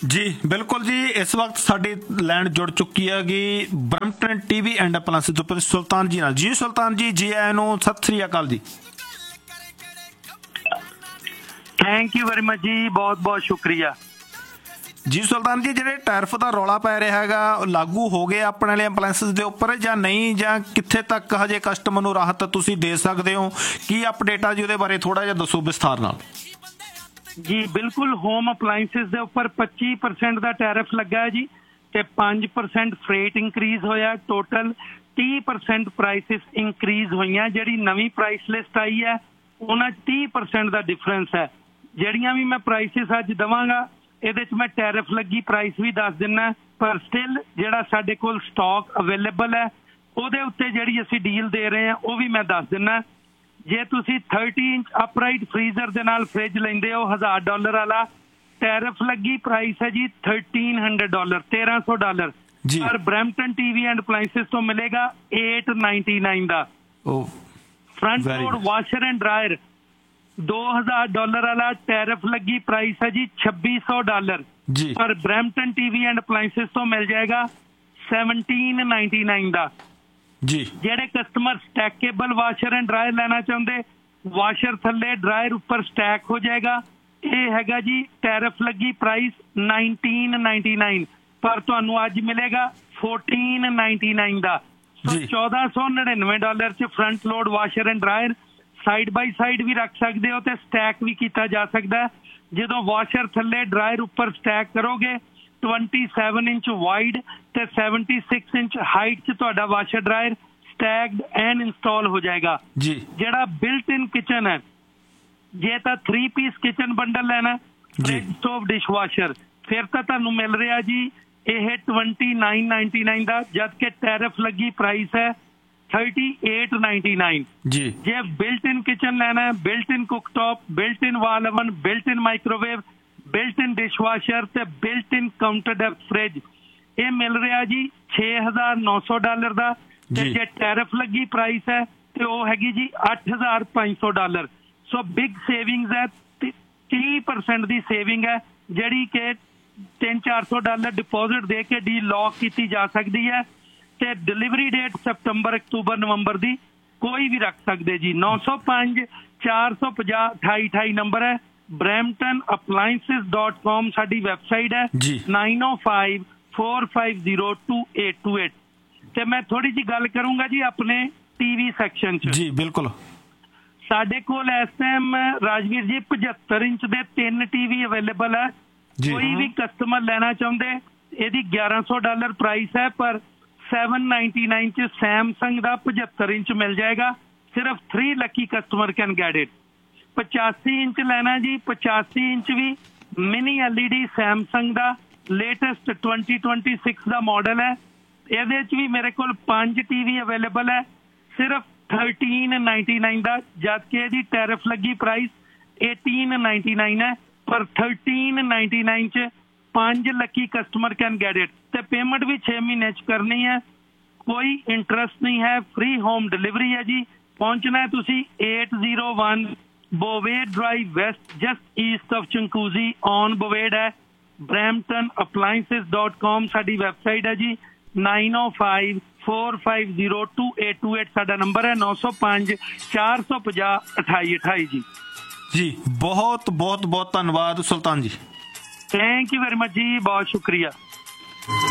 जी बिल्कुल जी, इस वक्त साडी लैंड जुड़ चुकी हैगी ब्रैम्पटन टीवी एंड अपलाइंसेस तो पर सुल्तान जी नाल। जी सुल्तान जी, जी आए नो, सत श्री अकाल जी। थैंक यू वेरी मच जी, बहुत बहुत शुक्रिया जी। सुल्तान जी, ਜਿਹੜੇ ਟੈਰਿਫ ਦਾ ਰੌਲਾ ਪੈ ਰਿਹਾ ਹੈਗਾ ਲਾਗੂ ਹੋ ਗਏ ਆਪਣੇ ਵਾਲੇ ਅਪਲਾਈਂਸਿਸ ਦੇ ਉੱਪਰ ਜਾਂ ਨਹੀਂ, ਜਾਂ ਕਿੱਥੇ ਤੱਕ ਹਜੇ ਕਸਟਮਰ ਨੂੰ ਰਾਹਤ ਤੁਸੀਂ ਦੇ ਸਕਦੇ ਹੋ? ਕੀ ਅਪਡੇਟ ਆ ਜੀ ਉਹਦੇ ਬਾਰੇ ਥੋੜਾ ਜਿਹਾ ਦੱਸੋ ਵਿਸਥਾਰ ਨਾਲ। जी बिल्कुल, होम अप्लाइंसिस ਦੇ ਉੱਪਰ 25% ਦਾ ਟੈਰਿਫ ਲੱਗਾ ਹੈ ਜੀ ਤੇ 5% ਫਰੇਟ ਇੰਕਰੀਜ਼ ਹੋਇਆ। ਟੋਟਲ 30% ਪ੍ਰਾਈਸਿਸ ਇੰਕਰੀਜ਼ ਹੋਈਆਂ। ਜਿਹੜੀ ਨਵੀਂ ਪ੍ਰਾਈਸ ਲਿਸਟ ਆਈ ਹੈ ਉਹਨਾਂ 30% ਦਾ ਡਿਫਰੈਂਸ ਹੈ। ਜਿਹੜੀਆਂ ਵੀ ਮੈਂ ਪ੍ਰਾਈਸਿਸ ਅੱਜ ਦਵਾਂਗਾ ਇਹਦੇ 'ਚ ਮੈਂ ਟੈਰਿਫ ਲੱਗੀ ਪ੍ਰਾਈਸ ਵੀ ਦੱਸ ਦਿੰਦਾ, ਪਰ ਸਟਿਲ ਜਿਹੜਾ ਸਾਡੇ ਕੋਲ ਸਟਾਕ ਅਵੇਲੇਬਲ ਹੈ ਉਹਦੇ ਉੱਤੇ ਜਿਹੜੀ ਅਸੀਂ ਡੀਲ ਦੇ ਰਹੇ ਹਾਂ ਉਹ ਵੀ ਮੈਂ ਦੱਸ ਦਿੰਦਾ। ਜੇ ਤੁਸੀਂ 30 ਇੰਚ ਅਪਰਾਈਟ ਫਰੀਜ਼ਰ ਦੇ ਨਾਲ ਫ੍ਰਿਜ ਲੈਂਦੇ ਹੋ $1000 ਵਾਲਾ, ਟੈਰਿਫ ਲੱਗੀ ਪ੍ਰਾਈਸ ਹੈ ਜੀ $1300, $1300 ਪਰ ਬਰੈਂਪਟਨ ਟੀਵੀ ਐਂਡ ਅਪਲਾਈਂਸਿਸ ਤੋਂ ਮਿਲੇਗਾ $899 ਦਾ। Front load washer and dryer $2000 ਵਾਲਾ, ਟੈਰਿਫ ਲੱਗੀ ਪ੍ਰਾਈਸ ਹੈ ਜੀ $2600 ਪਰ ਬਰੈਂਪਟਨ ਟੀਵੀ ਐਂਡ ਅਪਲਾਈਂਸਿਸ ਤੋਂ ਮਿਲ ਜਾਏਗਾ $1799 ਦਾ। ਜੀ ਜਿਹੜੇ ਕਸਟਮਰ ਸਟੈਕੇਬਲ ਵਾਸ਼ਰ ਐਂਡ ਡਰਾਇਰ ਲੈਣਾ ਚਾਹੁੰਦੇ, ਵਾਸ਼ਰ ਥੱਲੇ ਡਰਾਇਰ ਉੱਪਰ ਸਟੈਕ ਹੋ ਜਾਏਗਾ, ਇਹ ਹੈਗਾ ਜੀ ਟੈਰਿਫ ਲੱਗੀ ਪ੍ਰਾਈਸ $1999 ਪਰ ਤੁਹਾਨੂੰ ਅੱਜ ਮਿਲੇਗਾ $1499 ਦਾ। $1499 ਚ front load washer and dryer side by side ਵੀ ਰੱਖ ਸਕਦੇ ਹੋ ਤੇ ਸਟੈਕ ਵੀ ਕੀਤਾ ਜਾ ਸਕਦਾ। ਜਦੋਂ ਵਾਸ਼ਰ ਥੱਲੇ ਡਰਾਇਰ ਉੱਪਰ ਸਟੈਕ ਕਰੋਗੇ 27 ਇੰਚ ਵਾਈਡ ਤੇ 76 ਇੰਚ ਹਾਈਟ 'ਚ ਤੁਹਾਡਾ ਵਾਸ਼ਰ ਡਰਾਇਰ ਸਟੈਗਡ ਐਂਡ ਇੰਸਟਾਲ ਹੋ ਜਾਏਗਾ ਜੀ। ਜਿਹੜਾ ਬਿਲਟ ਇਨ ਕਿਚਨ ਹੈ, ਜੇ ਤਾਂ 3 ਪੀਸ ਕਿਚਨ ਬੰਡਲ ਲੈਣਾ ਫ੍ਰਿਜ ਸਟੋਵ ਡਿਸ਼ ਵਾਸ਼ਰ, ਫਿਰ ਤਾਂ ਤੁਹਾਨੂੰ ਮਿਲ ਰਿਹਾ ਜੀ ਇਹ $2999 ਦਾ, ਜਦ ਕਿ ਟੈਰਿਫ ਲੱਗੀ ਪ੍ਰਾਈਸ ਹੈ $3899 ਜੀ। ਜੇ ਬਿਲਟ ਇਨ ਕਿਚਨ ਲੈਣਾ ਹੈ, ਬਿਲਟ ਇਨ ਕੁਕਟॉप, ਬਿਲਟ ਇਨ ਵਾਲ ਓਵਨ, ਬਿਲਟ ਇਨ ਮਾਈਕ੍ਰੋਵੇਵ, ਬਿਲਟ ਇਨ ਡਿਸ਼ ਵਾਸ਼ਰ ਤੇ ਬਿਲਟ ਇਨ ਕਾਊਂਟਰ ਡੈਪਥ ਫ੍ਰਿਜ, ਇਹ ਮਿਲ ਰਿਹਾ ਜੀ $6900 ਦਾ ਤੇ ਜੇ ਟੈਰਿਫ ਲੱਗੀ ਪ੍ਰਾਈਸ ਹੈ ਤੇ ਉਹ ਹੈਗੀ ਜੀ $8500। ਸੋ ਬਿਗ ਸੇਵਿੰਗਸ ਹੈ, 30% ਦੀ ਸੇਵਿੰਗ ਹੈ ਜਿਹੜੀ ਕਿ $300-400 ਡਿਪੋਜ਼ਿਟ ਦੇ ਕੇ ਡੀ ਲੌਕ ਕੀਤੀ ਜਾ ਸਕਦੀ ਹੈ ਤੇ ਡਿਲੀਵਰੀ ਡੇਟ ਸਤੰਬਰ, ਅਕਤੂਬਰ, ਨਵੰਬਰ ਦੀ ਕੋਈ ਵੀ ਰੱਖ ਸਕਦੇ ਜੀ। 905 450 2828 ਨੰਬਰ ਹੈ। bramptonappliances.com ਸਾਡੀ ਵੈਬਸਾਈਟ ਹੈ। 905 450 2828 ਤੇ ਮੈਂ ਥੋੜੀ ਜੀ ਗੱਲ ਕਰੂੰਗਾ ਜੀ ਆਪਣੇ ਟੀਵੀ ਸੈਕਸ਼ਨ 'ਚ। ਜੀ ਬਿਲਕੁਲ, ਸਾਡੇ ਕੋਲ ਇਸ ਟਾਈਮ ਰਾਜਵੀਰ ਜੀ 75 ਇੰਚ ਦੇ 3 ਟੀਵੀ ਅਵੇਲੇਬਲ ਹੈ। ਕੋਈ ਵੀ ਕਸਟਮਰ ਲੈਣਾ ਚਾਹੁੰਦੇ, ਇਹਦੀ $1100 ਪ੍ਰਾਈਸ ਹੈ ਪਰ $799 ਚ ਸੈਮਸੰਗ ਦਾ 75 ਇੰਚ ਮਿਲ ਜਾਏਗਾ। ਸਿਰਫ 3 Lucky customer can get it. 85 inch ਲੈਣਾ ਜੀ, 85 ਇੰਚ ਵੀ ਮਿਨੀ LED ਸੈਮਸੰਗ ਦਾ ਲੇਟੈਸਟ 2026 ਦਾ ਮਾਡਲ ਹੈ। ਇਹਦੇ ਚ ਵੀ ਮੇਰੇ ਕੋਲ 5 ਟੀਵੀ ਅਵੇਲੇਬਲ ਹੈ ਸਿਰਫ $1399 ਦਾ, ਜਦ ਕਿ ਇਹਦੀ ਟੈਰਿਫ ਲੱਗੀ ਪ੍ਰਾਈਸ $1899 ਹੈ ਪਰ $1399 ਚ 5 Lucky customer can get it ਤੇ ਪੇਮੈਂਟ ਵੀ 6 ਮਹੀਨੇ ਚ ਕਰਨੀ ਹੈ। ਕੋਈ ਇੰਟਰਸਟ ਨਹੀਂ ਹੈ, ਫ੍ਰੀ ਹੋਮ ਡਿਲੀਵਰੀ ਹੈ ਜੀ। ਪਹੁੰਚਣਾ ਹੈ ਤੁਸੀਂ 801 ਬੋਵੇਡ drive West, just East of ਚੰਕੂਜ਼ੀ on ਬੋਵੇਡ ਹੈ। bramptonappliances.com ਸਾਡੀ ਵੈਬਸਾਈਟ ਹੈ ਜੀ। 905 450 2828 ਸਾਡਾ ਨੰਬਰ ਹੈ। 905 450 2828 ਜੀ। ਜੀ ਬਹੁਤ ਬਹੁਤ ਬਹੁਤ ਧੰਨਵਾਦ ਸੁਲਤਾਨ ਜੀ। ਥੈਂਕ ਯੂ ਵੈਰੀ ਮਚ ਜੀ, ਬਹੁਤ ਸ਼ੁਕਰੀਆ।